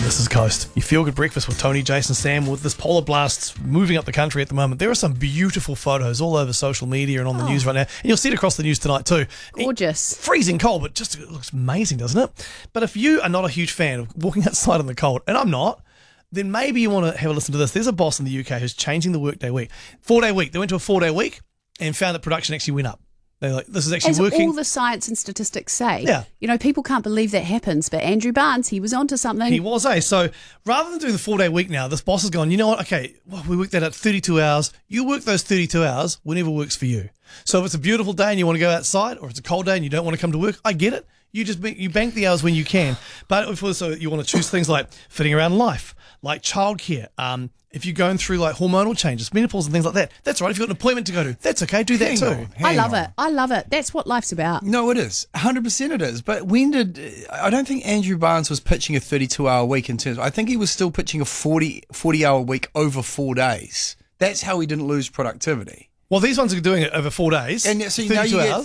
This is Coast. You feel good breakfast with Tony, Jason, Sam. With this polar blast moving up the country at the moment, there are some beautiful photos all over social media and on the news right now. And you'll see it across the news tonight too. Gorgeous. Freezing cold, but just it looks amazing, doesn't it? But if you are not a huge fan of walking outside in the cold, and I'm not, then maybe you want to have a listen to this. There's a boss in the UK who's changing the workday week. 4-day week. They went to a 4-day week and found that production actually went up. They're like, this is actually As working. all the science and statistics say. Yeah. You know, people can't believe that happens, but Andrew Barnes, he was onto something. He was, So rather than doing the 4-day week now, this boss has gone, you know what? Okay, well, we worked that at 32 hours. You work those 32 hours whenever works for you. So if it's a beautiful day and you want to go outside, or it's a cold day and you don't want to come to work, I get it. You just you bank the hours when you can. But if also you want to choose things like fitting around life, like childcare, if you're going through like hormonal changes, menopause and things like that, that's right. If you've got an appointment to go to, that's okay. Do that too. I love it. I love it. That's what life's about. No, it is. 100% it is. But I don't think Andrew Barnes was pitching a 32-hour week in terms I think he was still pitching a 40-hour week over 4 days. That's how he didn't lose productivity. Well, these ones are doing it over 4 days. And so now you get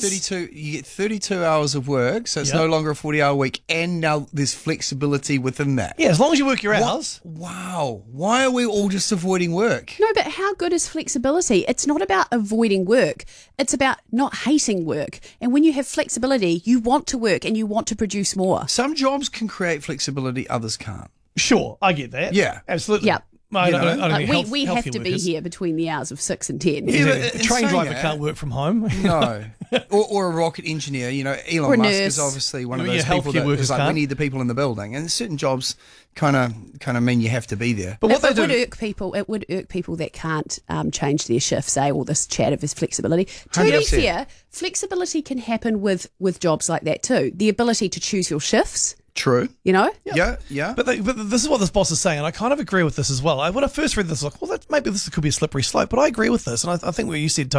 32 hours of work, so it's no longer a 40-hour week, and now there's flexibility within that. Yeah, as long as you work your hours. Wow. Why are we all just avoiding work? No, but how good is flexibility? It's not about avoiding work. It's about not hating work. And when you have flexibility, you want to work and you want to produce more. Some jobs can create flexibility, others can't. Sure, I get that. Yeah. Absolutely. Yeah. I don't mean We have to be workers. here between the hours of 6 and 10. Yeah, but a in train saying driver that- can't work from home. No. or a rocket engineer. You know, Or a Elon Musk is nurse. obviously one of Yeah, those people healthcare that workers is like, we can't. need the people in the building. And certain jobs kind of mean you have to be there. But what they It would do, irk people. It would irk people that can't change their shifts. All this chat of his flexibility. To be 100%. fair, flexibility can happen with jobs like that too. The ability to choose your shifts. True. You know. Yeah. but this is what this boss is saying, and I kind of agree with this as well. When I first read this, I was like, well, maybe this could be a slippery slope, but I agree with this, and I think what you said,